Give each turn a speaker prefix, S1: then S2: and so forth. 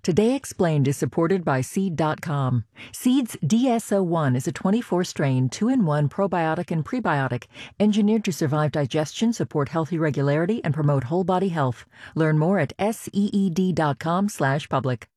S1: Today Explained is supported by Seed.com. Seed's DSO1 is a 24-strain, 2-in-1 probiotic and prebiotic engineered to survive digestion, support healthy regularity, and promote whole body health. Learn more at SEED.com/public.